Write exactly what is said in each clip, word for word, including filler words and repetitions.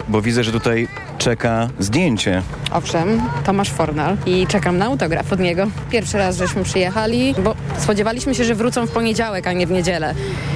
bo widzę, że tutaj czeka zdjęcie. Owszem, Tomasz Fornal i czekam na autograf od niego. Pierwszy raz żeśmy przyjechali, bo spodziewaliśmy się, że wrócą w poniedziałek, a nie w niedzielę.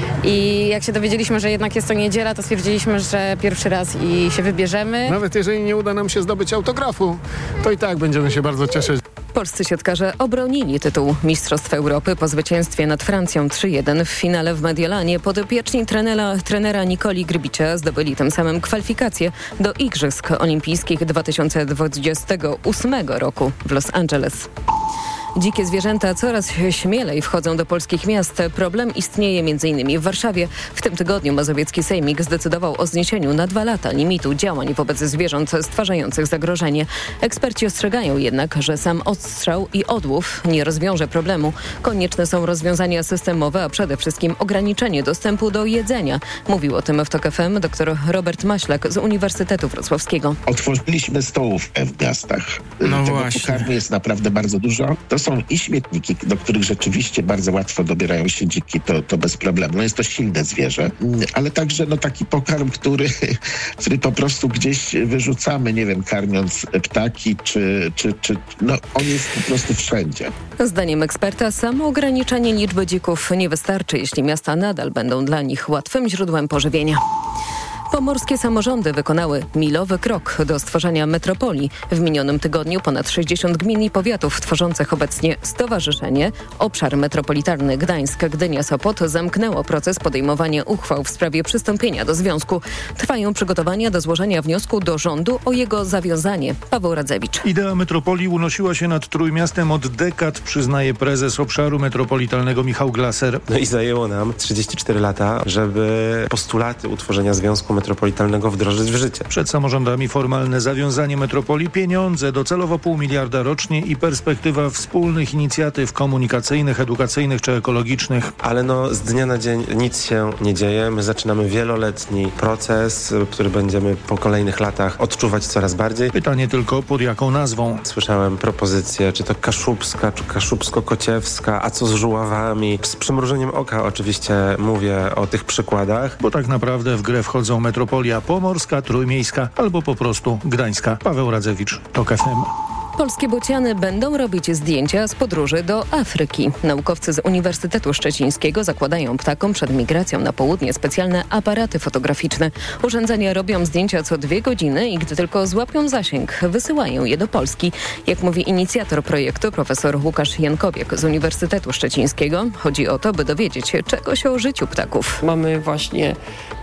I jak się dowiedzieliśmy, że jednak jest to niedziela, to stwierdziliśmy, że pierwszy raz i się wybierzemy. Nawet jeżeli nie uda nam się zdobyć autografu, to i tak będziemy się bardzo cieszyć. Polscy siatkarze obronili tytuł Mistrzostw Europy po zwycięstwie nad Francją trzy jeden w finale w Mediolanie. Podopieczni trenera, trenera Nikoli Grbicia zdobyli tym samym kwalifikacje do Igrzysk Olimpijskich dwa tysiące dwudziestego ósmego roku w Los Angeles. Dzikie zwierzęta coraz śmielej wchodzą do polskich miast. Problem istnieje m.in. w Warszawie. W tym tygodniu mazowiecki sejmik zdecydował o zniesieniu na dwa lata limitu działań wobec zwierząt stwarzających zagrożenie. Eksperci ostrzegają jednak, że sam odstrzał i odłów nie rozwiąże problemu. Konieczne są rozwiązania systemowe, a przede wszystkim ograniczenie dostępu do jedzenia. Mówił o tym w TOK F M dr Robert Maślak z Uniwersytetu Wrocławskiego. Otworzyliśmy stołówkę w miastach. No Tego właśnie. pokarmu jest naprawdę bardzo dużo. To są i śmietniki, do których rzeczywiście bardzo łatwo dobierają się dziki, to, to bez problemu. No jest to silne zwierzę, ale także no, taki pokarm, który, który po prostu gdzieś wyrzucamy, nie wiem, karmiąc ptaki, czy, czy, czy no on jest po prostu wszędzie. Zdaniem eksperta samo ograniczenie liczby dzików nie wystarczy, jeśli miasta nadal będą dla nich łatwym źródłem pożywienia. Pomorskie samorządy wykonały milowy krok do stworzenia metropolii. W minionym tygodniu ponad sześćdziesiąt gmin i powiatów tworzących obecnie stowarzyszenie Obszar Metropolitalny Gdańsk-Gdynia-Sopot zamknęło proces podejmowania uchwał w sprawie przystąpienia do związku. Trwają przygotowania do złożenia wniosku do rządu o jego zawiązanie. Paweł Radzewicz. Idea metropolii unosiła się nad Trójmiastem od dekad, przyznaje prezes Obszaru Metropolitalnego Michał Glaser. No i zajęło nam trzydzieści cztery lata, żeby postulaty utworzenia związku metropolitalnego wdrożyć w życie. Przed samorządami formalne zawiązanie metropolii, pieniądze, docelowo pół miliarda rocznie i perspektywa wspólnych inicjatyw komunikacyjnych, edukacyjnych czy ekologicznych. Ale no z dnia na dzień nic się nie dzieje. My zaczynamy wieloletni proces, który będziemy po kolejnych latach odczuwać coraz bardziej. Pytanie tylko, pod jaką nazwą? Słyszałem propozycje, czy to Kaszubska, czy Kaszubsko-Kociewska, a co z Żuławami? Z przymrużeniem oka oczywiście mówię o tych przykładach. Bo tak naprawdę w grę wchodzą metropolia pomorska, trójmiejska albo po prostu gdańska. Paweł Radzewicz, TOK F M. Polskie bociany będą robić zdjęcia z podróży do Afryki. Naukowcy z Uniwersytetu Szczecińskiego zakładają ptakom przed migracją na południe specjalne aparaty fotograficzne. Urządzenia robią zdjęcia co dwie godziny i gdy tylko złapią zasięg, wysyłają je do Polski. Jak mówi inicjator projektu profesor Łukasz Jankowiak z Uniwersytetu Szczecińskiego, chodzi o to, by dowiedzieć się czegoś o życiu ptaków. Mamy właśnie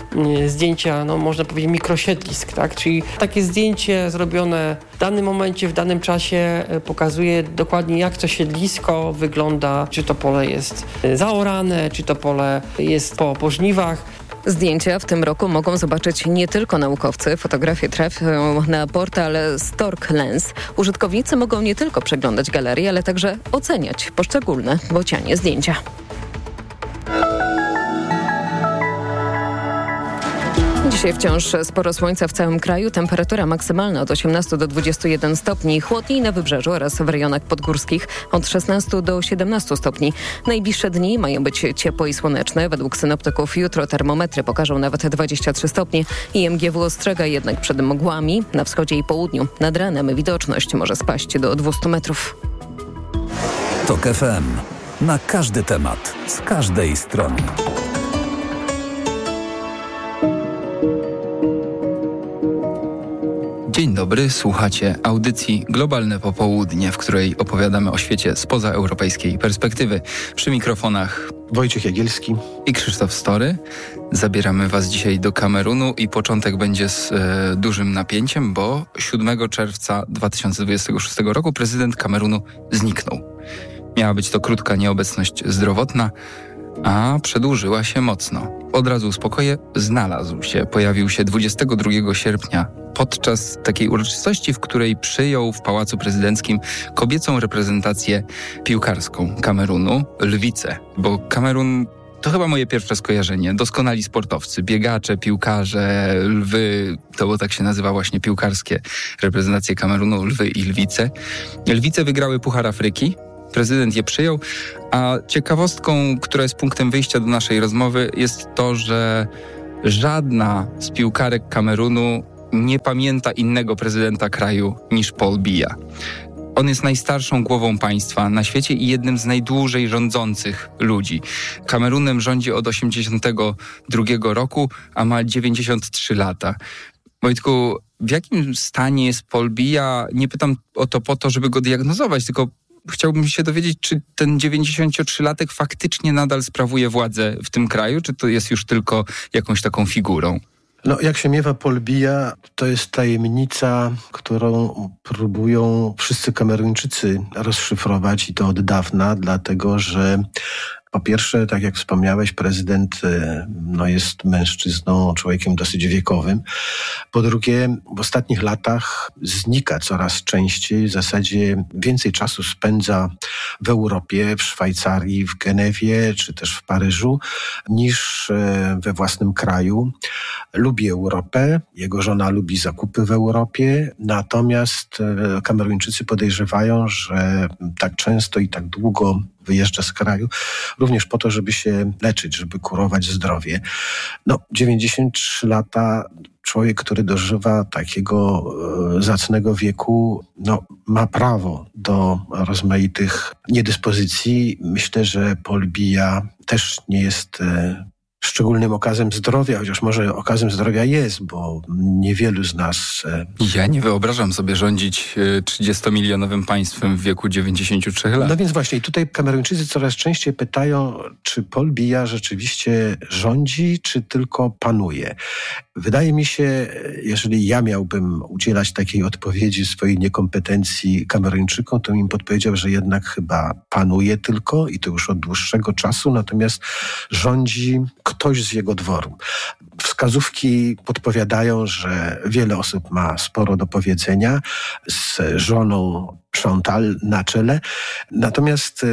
zdjęcia, no można powiedzieć mikrosiedlisk, tak? Czyli takie zdjęcie zrobione w danym momencie, w danym czasie pokazuje dokładnie, jak to siedlisko wygląda, czy to pole jest zaorane, czy to pole jest po, po żniwach. Zdjęcia w tym roku mogą zobaczyć nie tylko naukowcy. Fotografie trafią na portal Stork Lens. Użytkownicy mogą nie tylko przeglądać galerię, ale także oceniać poszczególne bocianie zdjęcia. Dzisiaj wciąż sporo słońca w całym kraju. Temperatura maksymalna od osiemnastu do dwudziestu jeden stopni. Chłodniej na wybrzeżu oraz w rejonach podgórskich od szesnastu do siedemnastu stopni. Najbliższe dni mają być ciepłe i słoneczne. Według synoptyków jutro termometry pokażą nawet dwadzieścia trzy stopnie. I M G W ostrzega jednak przed mgłami na wschodzie i południu. Nad ranem widoczność może spaść do dwieście metrów. TOK F M. Na każdy temat. Z każdej strony. Dzień dobry, słuchacie audycji Globalne Popołudnie, w której opowiadamy o świecie spoza europejskiej perspektywy. Przy mikrofonach Wojciech Jagielski i Krzysztof Story. Zabieramy Was dzisiaj do Kamerunu i początek będzie z e, dużym napięciem, bo siódmego czerwca dwa tysiące dwudziestego szóstego roku prezydent Kamerunu zniknął. Miała być to krótka nieobecność zdrowotna, a przedłużyła się mocno. Od razu uspokoję, znalazł się. Pojawił się dwudziestego drugiego sierpnia podczas takiej uroczystości, w której przyjął w Pałacu Prezydenckim kobiecą reprezentację piłkarską Kamerunu, Lwice. Bo Kamerun to chyba moje pierwsze skojarzenie. Doskonali sportowcy, biegacze, piłkarze, lwy, to bo tak się nazywa właśnie piłkarskie reprezentacje Kamerunu, lwy i lwice. Lwice wygrały Puchar Afryki. Prezydent je przyjął, a ciekawostką, która jest punktem wyjścia do naszej rozmowy, jest to, że żadna z piłkarek Kamerunu nie pamięta innego prezydenta kraju niż Paul Biya. On jest najstarszą głową państwa na świecie i jednym z najdłużej rządzących ludzi. Kamerunem rządzi od osiemdziesiątego drugiego roku, a ma dziewięćdziesiąt trzy lata. Wojtku, w jakim stanie jest Paul Biya? Nie pytam o to po to, żeby go diagnozować, tylko chciałbym się dowiedzieć, czy ten dziewięćdziesięciotrzylatek faktycznie nadal sprawuje władzę w tym kraju, czy to jest już tylko jakąś taką figurą? No, jak się miewa Paul Biya, to jest tajemnica, którą próbują wszyscy Kameruńczycy rozszyfrować i to od dawna, dlatego że po pierwsze, tak jak wspomniałeś, prezydent no, jest mężczyzną, człowiekiem dosyć wiekowym. Po drugie, w ostatnich latach znika coraz częściej, w zasadzie więcej czasu spędza w Europie, w Szwajcarii, w Genewie czy też w Paryżu niż we własnym kraju. Lubi Europę, jego żona lubi zakupy w Europie, natomiast Kameruńczycy podejrzewają, że tak często i tak długo wyjeżdża z kraju, również po to, żeby się leczyć, żeby kurować zdrowie. No, dziewięćdziesiąt trzy lata, człowiek, który dożywa takiego e, zacnego wieku, no, ma prawo do rozmaitych niedyspozycji. Myślę, że Paul Biya też nie jest e, szczególnym okazem zdrowia, chociaż może okazem zdrowia jest, bo niewielu z nas... E... Ja nie wyobrażam sobie rządzić trzydziestomilionowym państwem w wieku dziewięćdziesięciu trzech lat. No więc właśnie, i tutaj Kameruńczycy coraz częściej pytają, czy Paul Biya rzeczywiście rządzi, czy tylko panuje. Wydaje mi się, jeżeli ja miałbym udzielać takiej odpowiedzi swojej niekompetencji Kameruńczykom, to bym im podpowiedział, że jednak chyba panuje tylko i to już od dłuższego czasu, natomiast rządzi ktoś z jego dworu. Wskazówki podpowiadają, że wiele osób ma sporo do powiedzenia, z żoną Chantal na czele, natomiast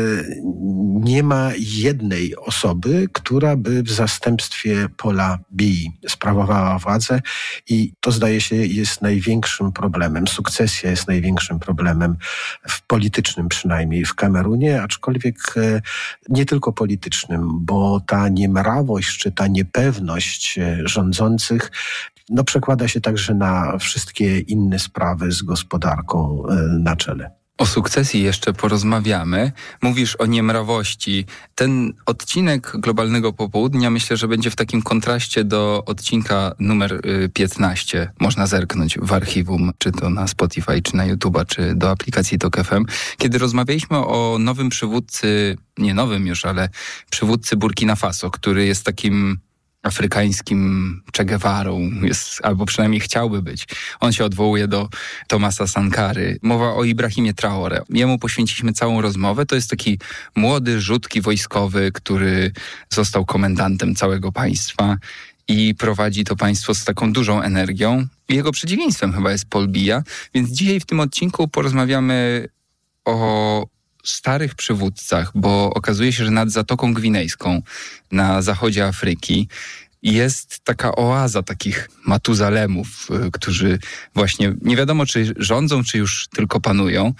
nie ma jednej osoby, która by w zastępstwie Paula Biyi sprawowała władzę i to, zdaje się, jest największym problemem. Sukcesja jest największym problemem w politycznym, przynajmniej w Kamerunie, aczkolwiek nie tylko politycznym, bo ta niemrawość czy ta niepewność rządzących no, przekłada się także na wszystkie inne sprawy z gospodarką na czele. O sukcesji jeszcze porozmawiamy. Mówisz o niemrawości. Ten odcinek Globalnego Popołudnia myślę, że będzie w takim kontraście do odcinka numer piętnaście. Można zerknąć w archiwum, czy to na Spotify, czy na YouTube'a, czy do aplikacji Tok F M. Kiedy rozmawialiśmy o nowym przywódcy, nie nowym już, ale przywódcy Burkina Faso, który jest takim afrykańskim Che Guevarą, jest, albo przynajmniej chciałby być. On się odwołuje do Thomasa Sankary. Mowa o Ibrahimie Traoré. Jemu poświęciliśmy całą rozmowę. To jest taki młody, rzutki wojskowy, który został komendantem całego państwa i prowadzi to państwo z taką dużą energią. Jego przeciwieństwem chyba jest Paul Biya. Więc dzisiaj w tym odcinku porozmawiamy o starych przywódcach, bo okazuje się, że nad Zatoką Gwinejską na zachodzie Afryki jest taka oaza takich Matuzalemów, którzy właśnie nie wiadomo, czy rządzą, czy już tylko panują.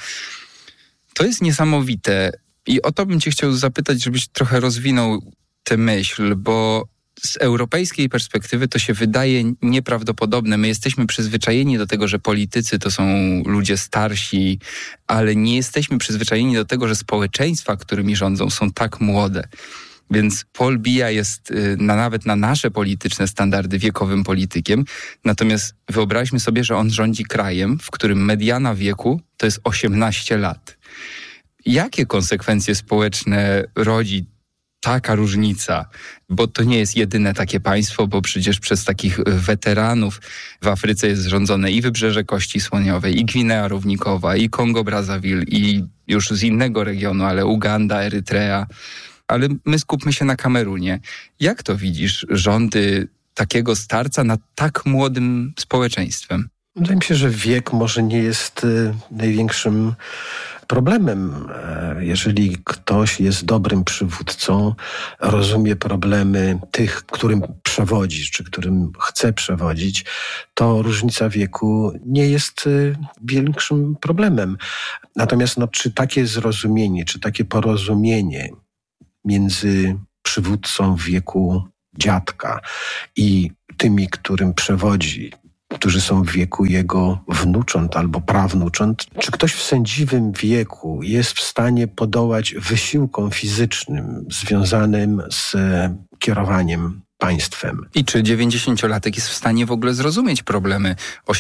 To jest niesamowite i o to bym cię chciał zapytać, żebyś trochę rozwinął tę myśl, bo z europejskiej perspektywy to się wydaje nieprawdopodobne. My jesteśmy przyzwyczajeni do tego, że politycy to są ludzie starsi, ale nie jesteśmy przyzwyczajeni do tego, że społeczeństwa, którymi rządzą, są tak młode. Więc Paul Biya jest na, nawet na nasze polityczne standardy wiekowym politykiem. Natomiast wyobraźmy sobie, że on rządzi krajem, w którym mediana wieku to jest osiemnaście lat. Jakie konsekwencje społeczne rodzi taka różnica? Bo to nie jest jedyne takie państwo, bo przecież przez takich weteranów w Afryce jest rządzone i Wybrzeże Kości Słoniowej, i Gwinea Równikowa, i Kongo-Brazzaville, i już z innego regionu, ale Uganda, Erytrea. Ale my skupmy się na Kamerunie. Jak to widzisz, rządy takiego starca nad tak młodym społeczeństwem? Wydaje mi się, że wiek może nie jest y, największym problemem. Jeżeli ktoś jest dobrym przywódcą, rozumie problemy tych, którym przewodzi, czy którym chce przewodzić, to różnica wieku nie jest większym problemem. Natomiast no, czy takie zrozumienie, czy takie porozumienie między przywódcą w wieku dziadka i tymi, którym przewodzi, którzy są w wieku jego wnucząt albo prawnucząt. Czy ktoś w sędziwym wieku jest w stanie podołać wysiłkom fizycznym związanym z kierowaniem państwem? I czy dziewięćdziesięciolatek jest w stanie w ogóle zrozumieć problemy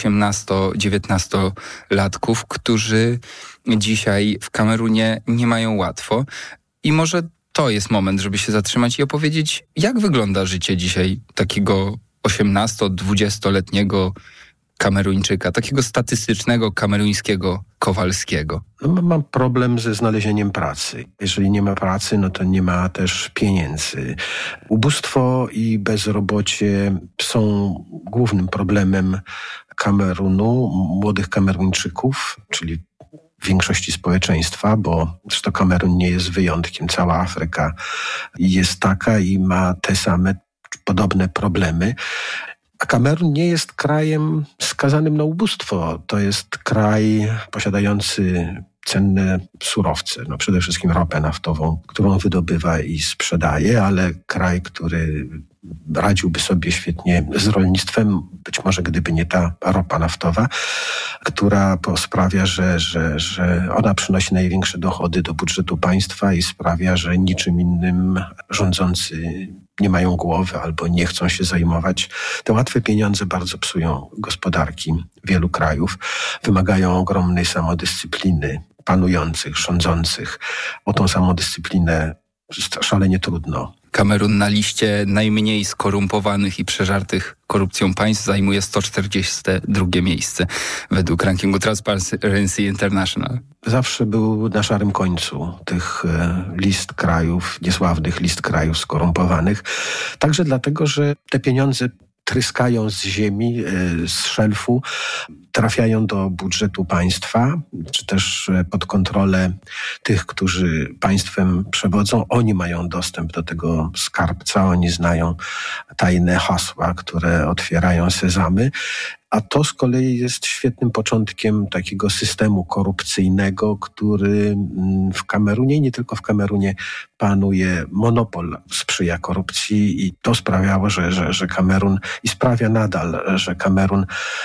osiemnasto-dziewiętnastolatków, którzy dzisiaj w Kamerunie nie mają łatwo? I może to jest moment, żeby się zatrzymać i opowiedzieć, jak wygląda życie dzisiaj takiego osiemnasto-dwudziestoletniego Kameruńczyka, takiego statystycznego kameruńskiego Kowalskiego. No, mam problem ze znalezieniem pracy. Jeżeli nie ma pracy, no to nie ma też pieniędzy. Ubóstwo i bezrobocie są głównym problemem Kamerunu, młodych Kameruńczyków, czyli większości społeczeństwa, bo zresztą Kamerun nie jest wyjątkiem. Cała Afryka jest taka i ma te same, podobne problemy. A Kamerun nie jest krajem skazanym na ubóstwo. To jest kraj posiadający cenne surowce, no przede wszystkim ropę naftową, którą wydobywa i sprzedaje, ale kraj, który radziłby sobie świetnie z rolnictwem, być może gdyby nie ta ropa naftowa, która sprawia, że, że, że ona przynosi największe dochody do budżetu państwa i sprawia, że niczym innym rządzący nie mają głowy albo nie chcą się zajmować. Te łatwe pieniądze bardzo psują gospodarki wielu krajów, wymagają ogromnej samodyscypliny panujących, rządzących. O tą samodyscyplinę szalenie trudno. Kamerun na liście najmniej skorumpowanych i przeżartych korupcją państw zajmuje sto czterdzieste drugie miejsce według rankingu Transparency International. Zawsze był na szarym końcu tych list krajów, niesławnych list krajów skorumpowanych. Także dlatego, że te pieniądze tryskają z ziemi, z szelfu, trafiają do budżetu państwa, czy też pod kontrolę tych, którzy państwem przewodzą. Oni mają dostęp do tego skarbca, oni znają tajne hasła, które otwierają sezamy. A to z kolei jest świetnym początkiem takiego systemu korupcyjnego, który w Kamerunie i nie tylko w Kamerunie panuje. Monopol sprzyja korupcji i to sprawiało, że, że, że Kamerun i sprawia nadal, że Kamerun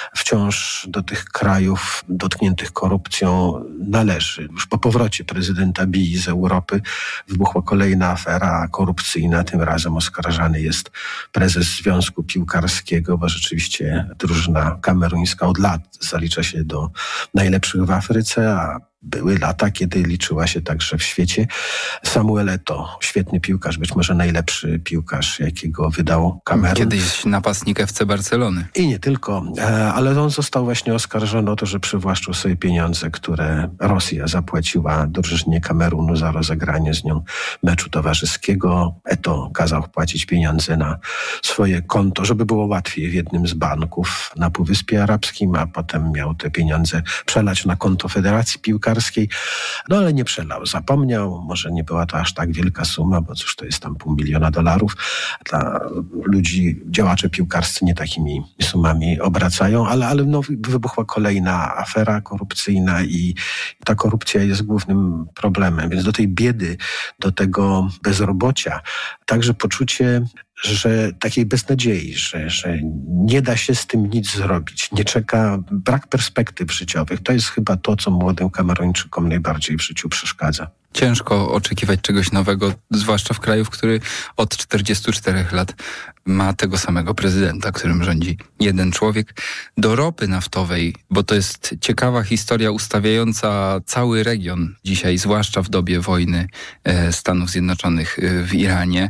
wciąż do tych krajów dotkniętych korupcją należy. Już po powrocie prezydenta Bii z Europy wybuchła kolejna afera korupcyjna. Tym razem oskarżany jest prezes Związku Piłkarskiego, bo rzeczywiście drużyna kameruńska od lat zalicza się do najlepszych w Afryce, a były lata, kiedy liczyła się także w świecie. Samuel Eto'o, świetny piłkarz, być może najlepszy piłkarz, jakiego wydał Kamerun. Kiedyś napastnik F C Barcelony. I nie tylko, ale on został właśnie oskarżony o to, że przywłaszczył sobie pieniądze, które Rosja zapłaciła drużynie Kamerunu za rozegranie z nią meczu towarzyskiego. Eto'o kazał płacić pieniądze na swoje konto, żeby było łatwiej w jednym z banków na Półwyspie Arabskim, a potem miał te pieniądze przelać na konto Federacji Piłkarskiej. No ale nie przelał, zapomniał, może nie była to aż tak wielka suma, bo cóż, to jest tam pół miliona dolarów. Dla ludzi, działacze piłkarscy nie takimi sumami obracają, ale, ale no, wybuchła kolejna afera korupcyjna i ta korupcja jest głównym problemem. Więc do tej biedy, do tego bezrobocia, także poczucie, że takiej beznadziei, że, że nie da się z tym nic zrobić, nie czeka, brak perspektyw życiowych. To jest chyba to, co młodym Kameruńczykom najbardziej w życiu przeszkadza. Ciężko oczekiwać czegoś nowego, zwłaszcza w kraju, który od czterdziestu czterech lat ma tego samego prezydenta, którym rządzi jeden człowiek. Do ropy naftowej, bo to jest ciekawa historia ustawiająca cały region dzisiaj, zwłaszcza w dobie wojny Stanów Zjednoczonych w Iranie.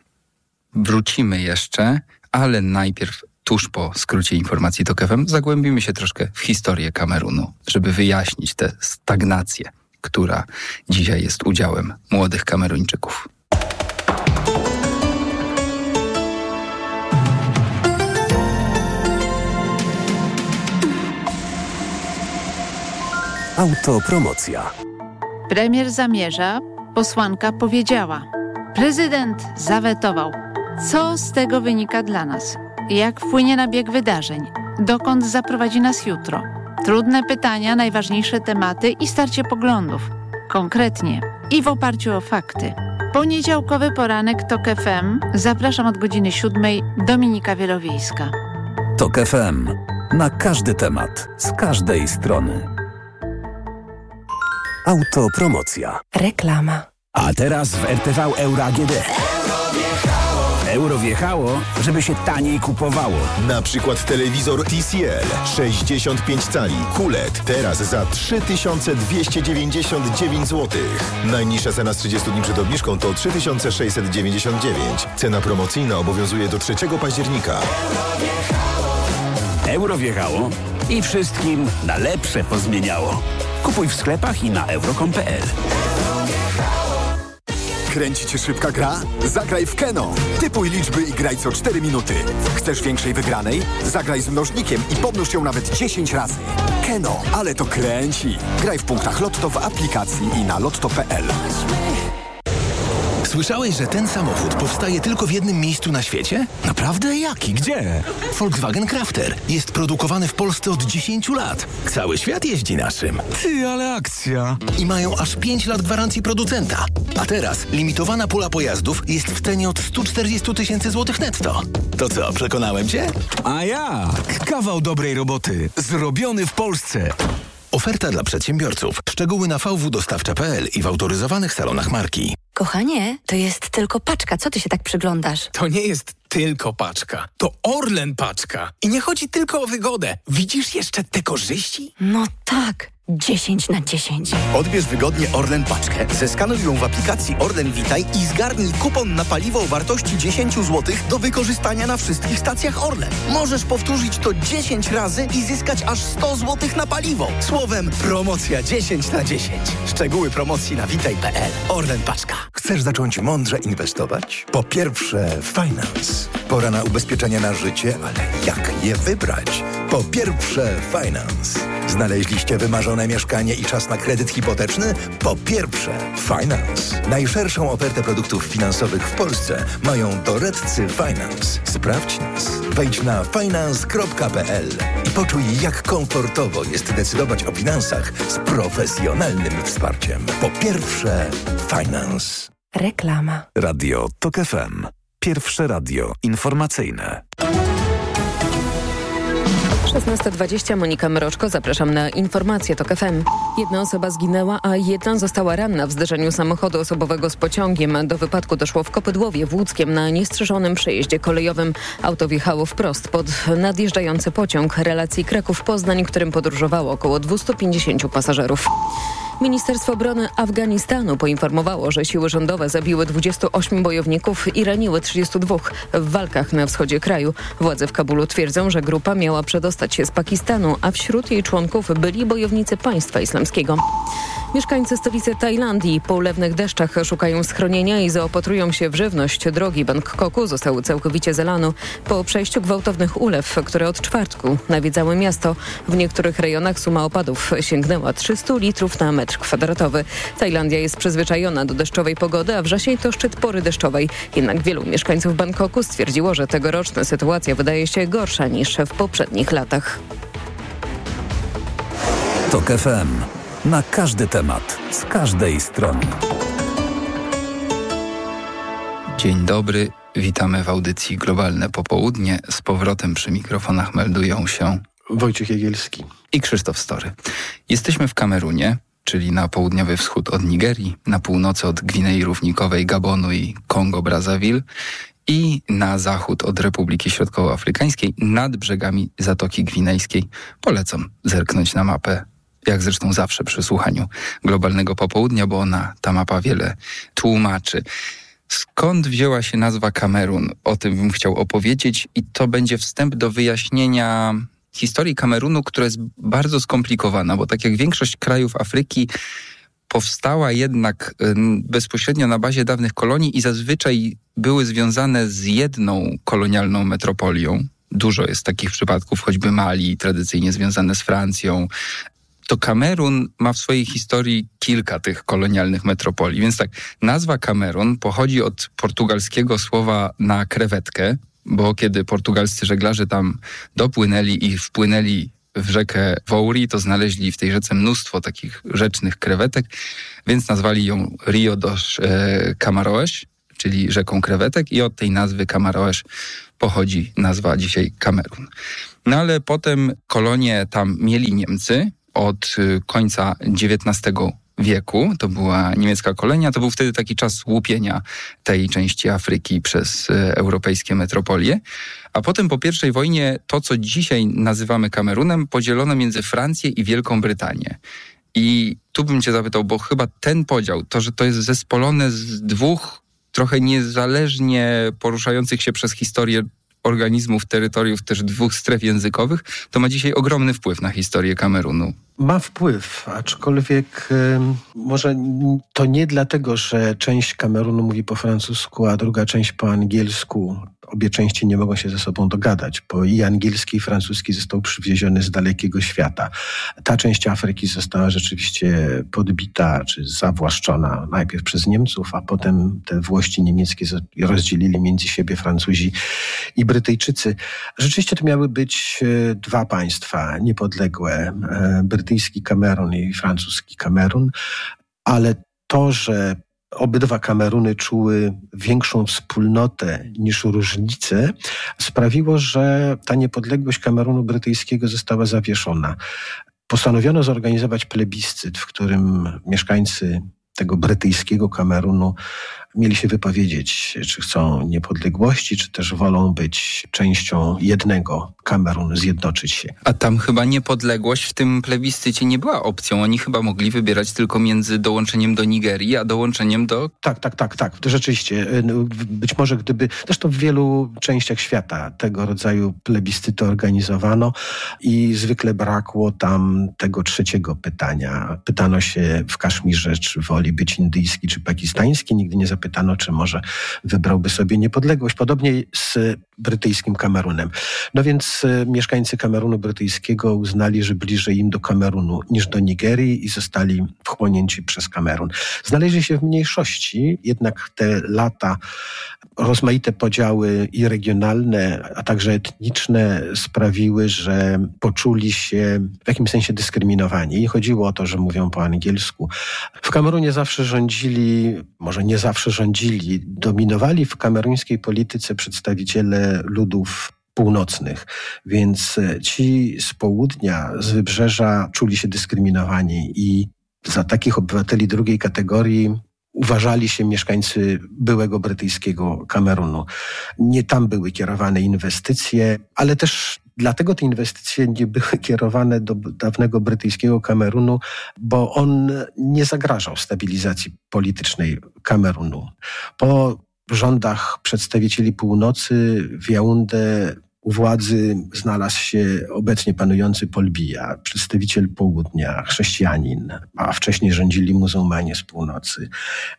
Wrócimy jeszcze, ale najpierw tuż po skrócie informacji TOK F M zagłębimy się troszkę w historię Kamerunu, żeby wyjaśnić tę stagnację, która dzisiaj jest udziałem młodych Kameruńczyków. Autopromocja. Premier zamierza, posłanka powiedziała. Prezydent zawetował. Co z tego wynika dla nas? Jak wpłynie na bieg wydarzeń? Dokąd zaprowadzi nas jutro? Trudne pytania, najważniejsze tematy i starcie poglądów. Konkretnie i w oparciu o fakty. Poniedziałkowy poranek TOK F M. Zapraszam od godziny siódmej. Dominika Wielowiejska. TOK F M. Na każdy temat, z każdej strony. Autopromocja. Reklama. A teraz w R T V Euro A G D. Euro wjechało, żeby się taniej kupowało. Na przykład telewizor T C L sześćdziesiąt pięć cali Q L E D teraz za trzy tysiące dwieście dziewięćdziesiąt dziewięć złotych. Najniższa cena z trzydziestu dni przed obniżką to trzy tysiące sześćset dziewięćdziesiąt dziewięć. Cena promocyjna obowiązuje do trzeciego października. Euro wjechało i wszystkim na lepsze pozmieniało. Kupuj w sklepach i na euro kropka com kropka p l. Kręci cię szybka gra? Zagraj w Keno. Typuj liczby i graj co cztery minuty. Chcesz większej wygranej? Zagraj z mnożnikiem i pomnóż ją nawet dziesięć razy. Keno, ale to kręci. Graj w punktach Lotto w aplikacji i na lotto kropka p l. Słyszałeś, że ten samochód powstaje tylko w jednym miejscu na świecie? Naprawdę? Jaki? Gdzie? Volkswagen Crafter. Jest produkowany w Polsce od dziesięciu lat. Cały świat jeździ naszym. Ty, ale akcja. I mają aż pięć lat gwarancji producenta. A teraz limitowana pula pojazdów jest w cenie od stu czterdziestu tysięcy złotych netto. To co, przekonałem cię? A jak? Kawał dobrej roboty. Zrobiony w Polsce. Oferta dla przedsiębiorców. Szczegóły na v w dostawcza kropka p l i w autoryzowanych salonach marki. Kochanie, to jest tylko paczka. Co ty się tak przyglądasz? To nie jest tylko paczka. To Orlen paczka. I nie chodzi tylko o wygodę. Widzisz jeszcze te korzyści? No tak. dziesięć na dziesięć. Odbierz wygodnie Orlen paczkę, zeskanuj ją w aplikacji Orlen Witaj i zgarnij kupon na paliwo o wartości dziesięć złotych do wykorzystania na wszystkich stacjach Orlen. Możesz powtórzyć to dziesięć razy i zyskać aż sto złotych na paliwo. Słowem, promocja dziesięć na dziesięć. Szczegóły promocji na witaj kropka p l. Orlen paczka. Chcesz zacząć mądrze inwestować? Po pierwsze, Finance. Pora na ubezpieczenia na życie, ale jak je wybrać? Po pierwsze, Finance. Znaleźliście wymarzone mieszkanie i czas na kredyt hipoteczny? Po pierwsze, Finance. Najszerszą ofertę produktów finansowych w Polsce mają doradcy Finance. Sprawdź nas. Wejdź na finance kropka p l i poczuj, jak komfortowo jest decydować o finansach z profesjonalnym wsparciem. Po pierwsze, Finance. Reklama. Radio Tok F M. Pierwsze radio informacyjne. szesnasta dwadzieścia, Monika Mroczko, zapraszam na informacje Tok F M. Jedna osoba zginęła, a jedna została ranna w zderzeniu samochodu osobowego z pociągiem. Do wypadku doszło w Kopydłowie w Łódzkiem na niestrzeżonym przejeździe kolejowym. Auto wjechało wprost pod nadjeżdżający pociąg relacji Kraków-Poznań, którym podróżowało około dwieście pięćdziesięciu pasażerów. Ministerstwo Obrony Afganistanu poinformowało, że siły rządowe zabiły dwudziestu ośmiu bojowników i raniły trzydziestu dwóch w walkach na wschodzie kraju. Władze w Kabulu twierdzą, że grupa miała przedostać się z Pakistanu, a wśród jej członków byli bojownicy państwa islamskiego. Mieszkańcy stolicy Tajlandii po ulewnych deszczach szukają schronienia i zaopatrują się w żywność. Drogi Bangkoku zostały całkowicie zalane po przejściu gwałtownych ulew, które od czwartku nawiedzały miasto. W niektórych rejonach suma opadów sięgnęła trzystu litrów na metr kwadratowy. Tajlandia jest przyzwyczajona do deszczowej pogody, a wrzesień to szczyt pory deszczowej. Jednak wielu mieszkańców Bangkoku stwierdziło, że tegoroczna sytuacja wydaje się gorsza niż w poprzednich latach. Tok F M. Na każdy temat, z każdej strony. Dzień dobry, witamy w audycji Globalne Popołudnie. Z powrotem przy mikrofonach meldują się Wojciech Jagielski i Krzysztof Story. Jesteśmy w Kamerunie, czyli na południowy wschód od Nigerii, na północy od Gwinei Równikowej, Gabonu i Kongo-Brazzaville i na zachód od Republiki Środkowoafrykańskiej, nad brzegami Zatoki Gwinejskiej. Polecam zerknąć na mapę, jak zresztą zawsze przy słuchaniu Globalnego Popołudnia, bo ona, ta mapa wiele tłumaczy. Skąd wzięła się nazwa Kamerun? O tym bym chciał opowiedzieć i to będzie wstęp do wyjaśnienia historii Kamerunu, która jest bardzo skomplikowana, bo tak jak większość krajów Afryki powstała jednak bezpośrednio na bazie dawnych kolonii i zazwyczaj były związane z jedną kolonialną metropolią. Dużo jest takich przypadków, choćby Mali, tradycyjnie związane z Francją. To Kamerun ma w swojej historii kilka tych kolonialnych metropolii. Więc tak, nazwa Kamerun pochodzi od portugalskiego słowa na krewetkę, bo kiedy portugalscy żeglarze tam dopłynęli i wpłynęli w rzekę Wouri, to znaleźli w tej rzece mnóstwo takich rzecznych krewetek, więc nazwali ją Rio dos e, Camaroes, czyli rzeką krewetek, i od tej nazwy Camaroes pochodzi nazwa dzisiaj Kamerun. No ale potem kolonie tam mieli Niemcy od końca dziewiętnastego wieku. To była niemiecka kolonia. To był wtedy taki czas łupienia tej części Afryki przez europejskie metropolie. A potem po pierwszej wojnie to, co dzisiaj nazywamy Kamerunem, podzielono między Francję i Wielką Brytanię. I tu bym cię zapytał, bo chyba ten podział, to, że to jest zespolone z dwóch trochę niezależnie poruszających się przez historię organizmów, terytoriów, też dwóch stref językowych, to ma dzisiaj ogromny wpływ na historię Kamerunu. Ma wpływ, aczkolwiek y, może to nie dlatego, że część Kamerunu mówi po francusku, a druga część po angielsku. Obie części nie mogą się ze sobą dogadać, bo i angielski, i francuski został przywieziony z dalekiego świata. Ta część Afryki została rzeczywiście podbita czy zawłaszczona najpierw przez Niemców, a potem te włości niemieckie rozdzielili między siebie Francuzi i Brytyjczycy. Rzeczywiście to miały być dwa państwa niepodległe, brytyjski Kamerun i francuski Kamerun, ale to, że obydwa Kameruny czuły większą wspólnotę niż różnice, sprawiło, że ta niepodległość Kamerunu brytyjskiego została zawieszona. Postanowiono zorganizować plebiscyt, w którym mieszkańcy tego brytyjskiego Kamerunu mieli się wypowiedzieć, czy chcą niepodległości, czy też wolą być częścią jednego Kamerunu, zjednoczyć się. A tam chyba niepodległość w tym plebiscycie nie była opcją. Oni chyba mogli wybierać tylko między dołączeniem do Nigerii, a dołączeniem do... Tak, tak, tak, tak. To rzeczywiście. Być może gdyby... Zresztą w wielu częściach świata tego rodzaju plebiscyty organizowano i zwykle brakło tam tego trzeciego pytania. Pytano się w Kaszmirze, czy woli być indyjski, czy pakistański. Nigdy nie zapytano, czy może wybrałby sobie niepodległość. Podobnie z brytyjskim Kamerunem. No więc mieszkańcy Kamerunu brytyjskiego uznali, że bliżej im do Kamerunu niż do Nigerii i zostali wchłonięci przez Kamerun. Znaleźli się w mniejszości, jednak te lata, rozmaite podziały i regionalne, a także etniczne sprawiły, że poczuli się w jakimś sensie dyskryminowani. I chodziło o to, że mówią po angielsku. W Kamerunie zawsze rządzili, może nie zawsze rządzili, dominowali w kameruńskiej polityce przedstawiciele ludów północnych, więc ci z południa, z wybrzeża czuli się dyskryminowani i za takich obywateli drugiej kategorii uważali się mieszkańcy byłego brytyjskiego Kamerunu. Nie tam były kierowane inwestycje, ale też dlatego te inwestycje nie były kierowane do dawnego brytyjskiego Kamerunu, bo on nie zagrażał stabilizacji politycznej Kamerunu. Po rządach przedstawicieli północy w Jaunde u władzy znalazł się obecnie panujący Paul Biya, przedstawiciel południa, chrześcijanin, a wcześniej rządzili muzułmanie z północy.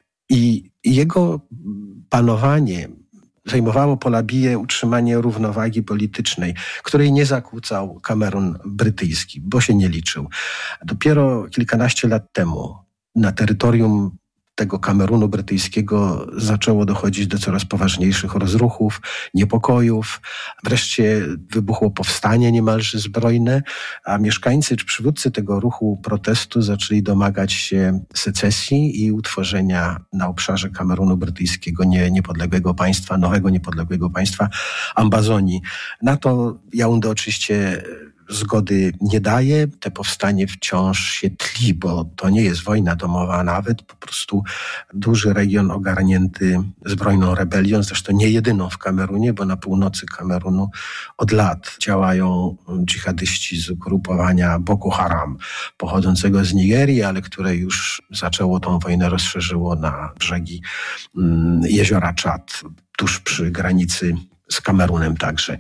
I jego panowanie zajmowało Paula Biyę utrzymanie równowagi politycznej, której nie zakłócał Kamerun brytyjski, bo się nie liczył. Dopiero kilkanaście lat temu na terytorium tego Kamerunu brytyjskiego zaczęło dochodzić do coraz poważniejszych rozruchów, niepokojów. Wreszcie wybuchło powstanie niemalże zbrojne, a mieszkańcy czy przywódcy tego ruchu protestu zaczęli domagać się secesji i utworzenia na obszarze Kamerunu brytyjskiego nie, niepodległego państwa, nowego niepodległego państwa Ambazonii. Na to Jaunde oczywiście zgody nie daje. Te powstanie wciąż się tli, bo to nie jest wojna domowa nawet, po prostu duży region ogarnięty zbrojną rebelią, zresztą nie jedyną w Kamerunie, bo na północy Kamerunu od lat działają dżihadyści z ugrupowania Boko Haram, pochodzącego z Nigerii, ale które już zaczęło tą wojnę, rozszerzyło na brzegi mm, jeziora Czad, tuż przy granicy z Kamerunem także.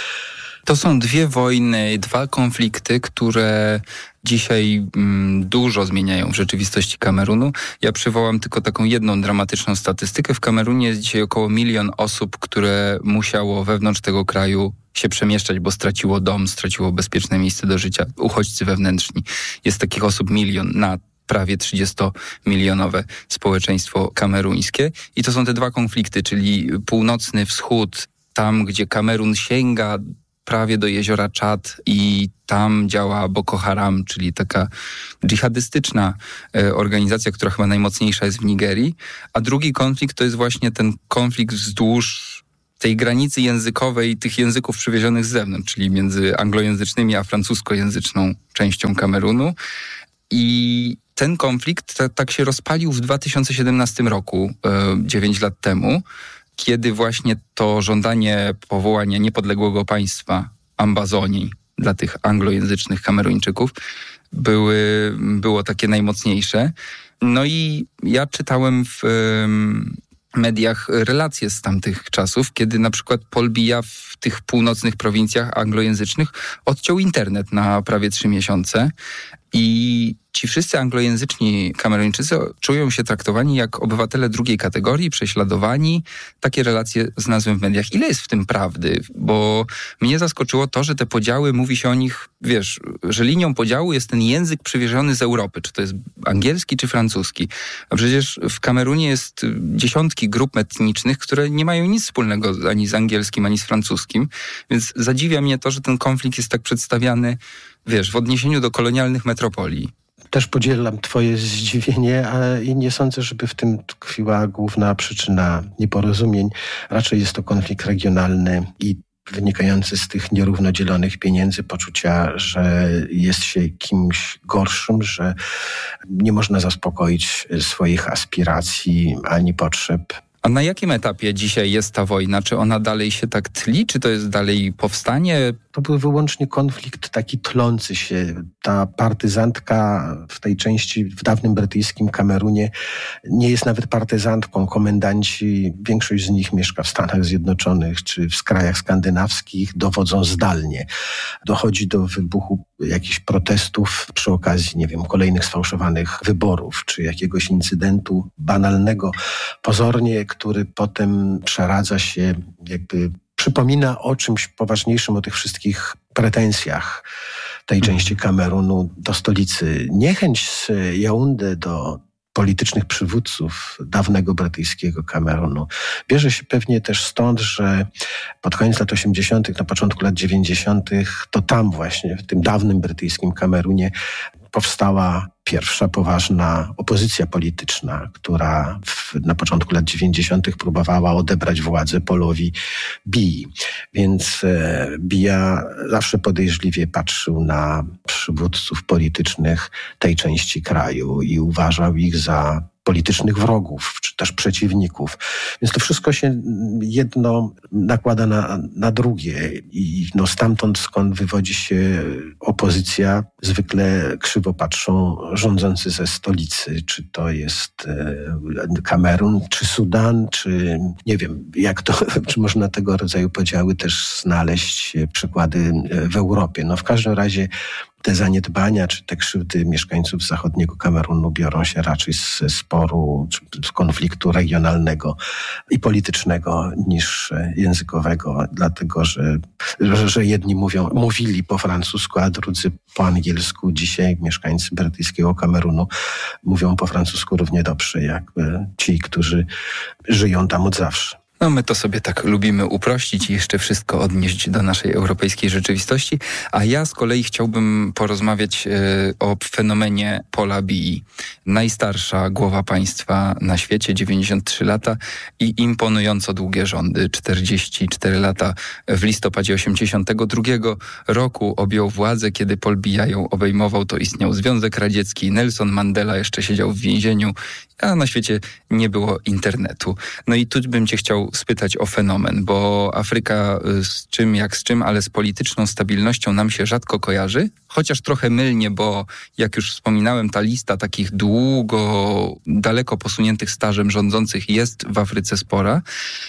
To są dwie wojny, dwa konflikty, które dzisiaj mm, dużo zmieniają w rzeczywistości Kamerunu. Ja przywołam tylko taką jedną dramatyczną statystykę. W Kamerunie jest dzisiaj około milion osób, które musiało wewnątrz tego kraju się przemieszczać, bo straciło dom, straciło bezpieczne miejsce do życia. Uchodźcy wewnętrzni. Jest takich osób milion na prawie trzydziestomilionowe społeczeństwo kameruńskie. I to są te dwa konflikty, czyli północny wschód, tam gdzie Kamerun sięga prawie do jeziora Czad i tam działa Boko Haram, czyli taka dżihadystyczna e, organizacja, która chyba najmocniejsza jest w Nigerii. A drugi konflikt to jest właśnie ten konflikt wzdłuż tej granicy językowej tych języków przywiezionych z zewnątrz, czyli między anglojęzycznymi a francuskojęzyczną częścią Kamerunu. I ten konflikt t- tak się rozpalił w dwa tysiące siedemnastym roku, dziewięć lat temu, kiedy właśnie to żądanie powołania niepodległego państwa Ambazonii dla tych anglojęzycznych Kameruńczyków były, było takie najmocniejsze. No i ja czytałem w um, mediach relacje z tamtych czasów, kiedy na przykład Paul Biya w tych północnych prowincjach anglojęzycznych odciął internet na prawie trzy miesiące i ci wszyscy anglojęzyczni Kameruńczycy czują się traktowani jak obywatele drugiej kategorii, prześladowani. Takie relacje znalazłem w mediach. Ile jest w tym prawdy? Bo mnie zaskoczyło to, że te podziały, mówi się o nich, wiesz, że linią podziału jest ten język przywieziony z Europy. Czy to jest angielski, czy francuski? A przecież w Kamerunie jest dziesiątki grup etnicznych, które nie mają nic wspólnego ani z angielskim, ani z francuskim. Więc zadziwia mnie to, że ten konflikt jest tak przedstawiany, wiesz, w odniesieniu do kolonialnych metropolii. Też podzielam twoje zdziwienie, ale i nie sądzę, żeby w tym tkwiła główna przyczyna nieporozumień. Raczej jest to konflikt regionalny i wynikający z tych nierówno dzielonych pieniędzy, poczucia, że jest się kimś gorszym, że nie można zaspokoić swoich aspiracji ani potrzeb. A na jakim etapie dzisiaj jest ta wojna? Czy ona dalej się tak tli? Czy to jest dalej powstanie? To był wyłącznie konflikt taki tlący się. Ta partyzantka w tej części, w dawnym brytyjskim Kamerunie nie jest nawet partyzantką. Komendanci, większość z nich mieszka w Stanach Zjednoczonych czy w krajach skandynawskich, dowodzą zdalnie. Dochodzi do wybuchu jakichś protestów przy okazji, nie wiem, kolejnych sfałszowanych wyborów czy jakiegoś incydentu banalnego, pozornie, który potem przeradza się, jakby przypomina o czymś poważniejszym, o tych wszystkich pretensjach tej części Kamerunu do stolicy. Niechęć z Jaundy do politycznych przywódców dawnego brytyjskiego Kamerunu bierze się pewnie też stąd, że pod koniec lat osiemdziesiątych, na początku lat dziewięćdziesiątych, to tam właśnie, w tym dawnym brytyjskim Kamerunie powstała pierwsza poważna opozycja polityczna, która w, na początku lat dziewięćdziesiątych próbowała odebrać władzę Paulowi Biyi. Więc e, Biya zawsze podejrzliwie patrzył na przywódców politycznych tej części kraju i uważał ich za politycznych wrogów, czy też przeciwników. Więc to wszystko się jedno nakłada na, na drugie i no stamtąd, skąd wywodzi się opozycja, zwykle krzywo patrzą rządzący ze stolicy, czy to jest e, Kamerun, czy Sudan, czy nie wiem, jak to, czy można tego rodzaju podziały też znaleźć, przykłady w Europie. No w każdym razie te zaniedbania, czy te krzywdy mieszkańców zachodniego Kamerunu biorą się raczej z sporu, czy z konfliktu regionalnego i politycznego niż językowego, dlatego że, że, że jedni mówią, mówili po francusku, a drudzy po angielsku. Dzisiaj mieszkańcy brytyjskiego Kamerunu mówią po francusku równie dobrze jak ci, którzy żyją tam od zawsze. No my to sobie tak lubimy uprościć i jeszcze wszystko odnieść do naszej europejskiej rzeczywistości, a ja z kolei chciałbym porozmawiać y, o fenomenie Paula Biyi. Najstarsza głowa państwa na świecie, dziewięćdziesiąt trzy lata i imponująco długie rządy, czterdzieści cztery lata. W listopadzie osiemdziesiątego drugiego roku objął władzę, kiedy Paul Biya ją obejmował, to istniał Związek Radziecki, Nelson Mandela jeszcze siedział w więzieniu, a na świecie nie było internetu. No i tu bym cię chciał spytać o fenomen, bo Afryka z czym jak z czym, ale z polityczną stabilnością nam się rzadko kojarzy, chociaż trochę mylnie, bo jak już wspominałem, ta lista takich długo, daleko posuniętych stażem rządzących jest w Afryce spora.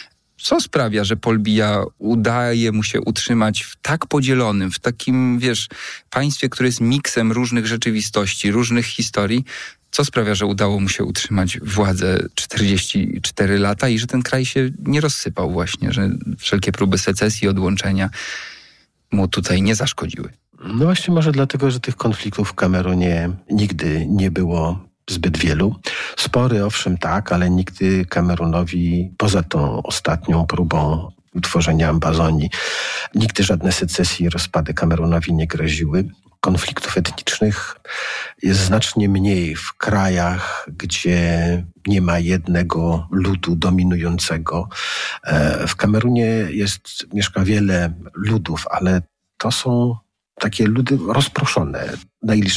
Co sprawia, że Paul Biya udaje mu się utrzymać w tak podzielonym, w takim, wiesz, państwie, które jest miksem różnych rzeczywistości, różnych historii, co sprawia, że udało mu się utrzymać władzę czterdzieści cztery lata i że ten kraj się nie rozsypał właśnie, że wszelkie próby secesji, odłączenia mu tutaj nie zaszkodziły? No właśnie może dlatego, że tych konfliktów w Kamerunie nigdy nie było zbyt wielu. Spory owszem tak, ale nigdy Kamerunowi, poza tą ostatnią próbą utworzenia Ambazonii, nigdy żadne secesje i rozpady Kamerunowi nie groziły. Konfliktów etnicznych jest znacznie mniej w krajach, gdzie nie ma jednego ludu dominującego. W Kamerunie jest, mieszka wiele ludów, ale to są takie ludy rozproszone. Najliczniejsze